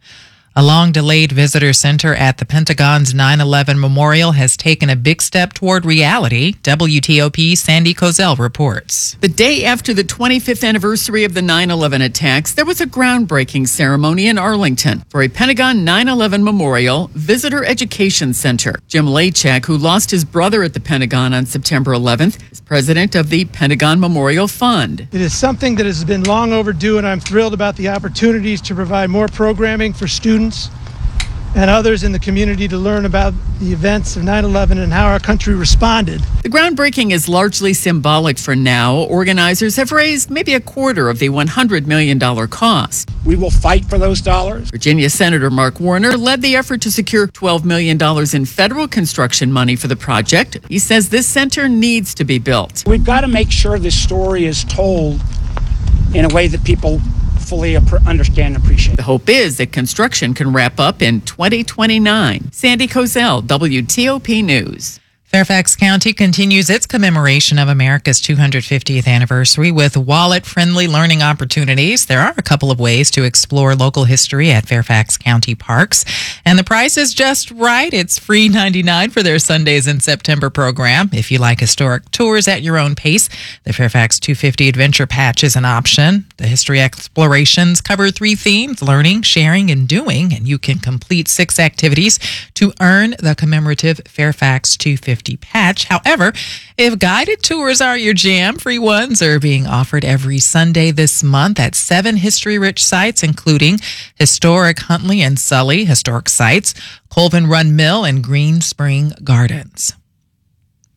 A long-delayed visitor center at the Pentagon's 9/11 Memorial has taken a big step toward reality. WTOP's Sandy Kozel reports. The day after the 25th anniversary of the 9/11 attacks, there was a groundbreaking ceremony in Arlington for a Pentagon 9/11 Memorial Visitor Education Center. Jim Lachak, who lost his brother at the Pentagon on September 11th, is president of the Pentagon Memorial Fund. It is something that has been long overdue, and I'm thrilled about the opportunities to provide more programming for students and others in the community to learn about the events of 9/11 and how our country responded. The groundbreaking is largely symbolic for now. Organizers have raised maybe a quarter of the $100 million cost. We will fight for those dollars. Virginia Senator Mark Warner led the effort to secure $12 million in federal construction money for the project. He says this center needs to be built. We've got to make sure this story is told in a way that people fully understand and appreciate. The hope is that construction can wrap up in 2029. Sandy Kozel, WTOP News. Fairfax County continues its commemoration of America's 250th anniversary with wallet-friendly learning opportunities. There are a couple of ways to explore local history at Fairfax County Parks, and the price is just right. It's free $99 for their Sundays in September program. If you like historic tours at your own pace, the Fairfax 250 Adventure Patch is an option. The history explorations cover 3 themes: learning, sharing, and doing, and you can complete 6 activities to earn the commemorative Fairfax 250 patch. However, if guided tours are your jam, free ones are being offered every Sunday this month at 7 history-rich sites, including historic Huntley and Sully historic sites, Colvin Run Mill, and Green Spring Gardens.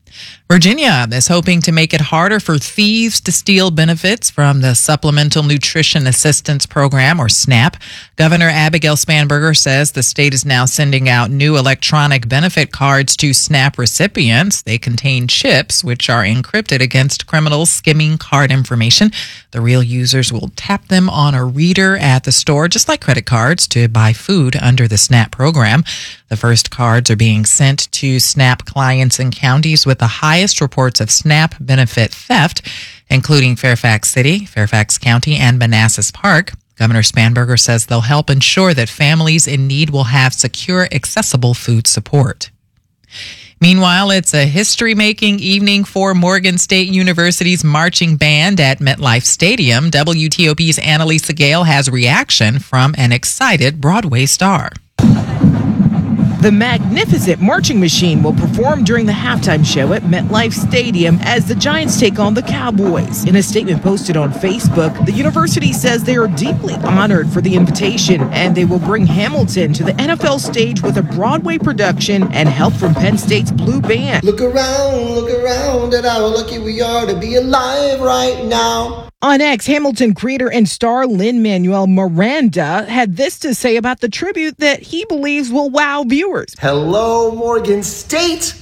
Virginia is hoping to make it harder for thieves to steal benefits from the Supplemental Nutrition Assistance Program, or SNAP. Governor Abigail Spanberger says the state is now sending out new electronic benefit cards to SNAP recipients. They contain chips, which are encrypted against criminals skimming card information. The real users will tap them on a reader at the store, just like credit cards, to buy food under the SNAP program. The first cards are being sent to SNAP clients in counties with the highest reports of SNAP benefit theft, including Fairfax City, Fairfax County, and Manassas Park. Governor Spanberger says they'll help ensure that families in need will have secure, accessible food support. Meanwhile, it's a history-making evening for Morgan State University's marching band at MetLife Stadium. WTOP's Annalisa Gale has reaction from an excited Broadway star. The magnificent marching machine will perform during the halftime show at MetLife Stadium as the Giants take on the Cowboys. In a statement posted on Facebook, the university says they are deeply honored for the invitation, and they will bring Hamilton to the NFL stage with a Broadway production and help from Penn State's Blue Band. Look around at how lucky we are to be alive right now. On X, Hamilton creator and star Lin-Manuel Miranda had this to say about the tribute that he believes will wow viewers. Hello, Morgan State.